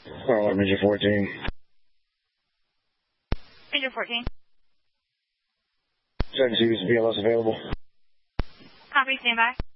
Major 14. Major 14. 72 is BLS available. Copy, stand by.